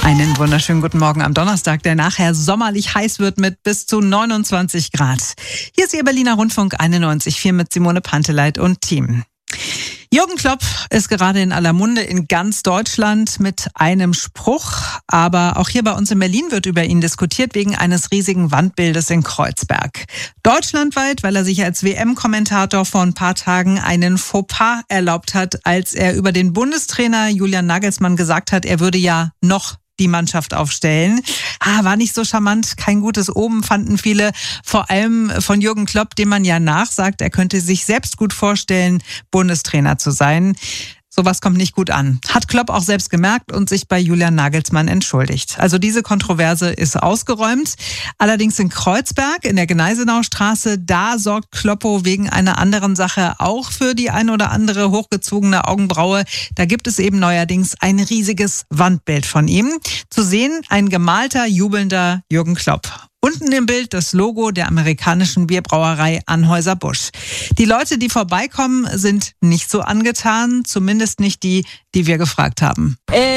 Einen wunderschönen guten Morgen am Donnerstag, der nachher sommerlich heiß wird mit bis zu 29 Grad. Hier ist Ihr Berliner Rundfunk 91,4 mit Simone Panteleit und Team. Jürgen Klopp ist gerade in aller Munde in ganz Deutschland mit einem Spruch. Aber auch hier bei uns in Berlin wird über ihn diskutiert wegen eines riesigen Wandbildes in Kreuzberg. Deutschlandweit, weil er sich als WM-Kommentator vor ein paar Tagen einen Fauxpas erlaubt hat, als er über den Bundestrainer Julian Nagelsmann gesagt hat, er würde ja noch die Mannschaft aufstellen. War nicht so charmant, kein gutes Omen, fanden viele. Vor allem von Jürgen Klopp, dem man ja nachsagt, er könnte sich selbst gut vorstellen, Bundestrainer zu sein. Sowas kommt nicht gut an. Hat Klopp auch selbst gemerkt und sich bei Julian Nagelsmann entschuldigt. Also diese Kontroverse ist ausgeräumt. Allerdings in Kreuzberg, in der Gneisenaustraße, da sorgt Kloppo wegen einer anderen Sache auch für die ein oder andere hochgezogene Augenbraue. Da gibt es eben neuerdings ein riesiges Wandbild von ihm. Zu sehen ein gemalter, jubelnder Jürgen Klopp. Unten im Bild das Logo der amerikanischen Bierbrauerei Anheuser-Busch. Die Leute, die vorbeikommen, sind nicht so angetan, zumindest nicht die, die wir gefragt haben.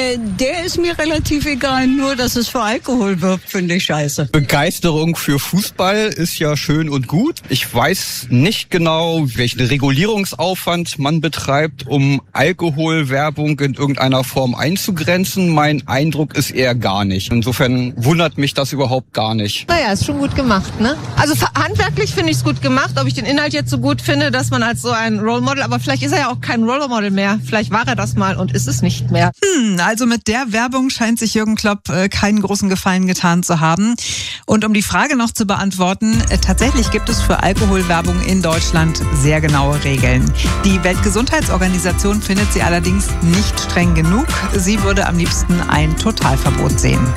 Der ist mir relativ egal, nur dass es für Alkohol wirbt, finde ich scheiße. Begeisterung für Fußball ist ja schön und gut. Ich weiß nicht genau, welchen Regulierungsaufwand man betreibt, um Alkoholwerbung in irgendeiner Form einzugrenzen. Mein Eindruck ist eher gar nicht. Insofern wundert mich das überhaupt gar nicht. Naja, ist schon gut gemacht, ne? Also handwerklich finde ich es gut gemacht. Ob ich den Inhalt jetzt so gut finde, dass man als so ein Role Model, aber vielleicht ist er ja auch kein Role Model mehr. Vielleicht war er das mal und ist es nicht mehr. Also mit der Werbung scheint sich Jürgen Klopp keinen großen Gefallen getan zu haben. Und um die Frage noch zu beantworten, tatsächlich gibt es für Alkoholwerbung in Deutschland sehr genaue Regeln. Die Weltgesundheitsorganisation findet sie allerdings nicht streng genug. Sie würde am liebsten ein Totalverbot sehen.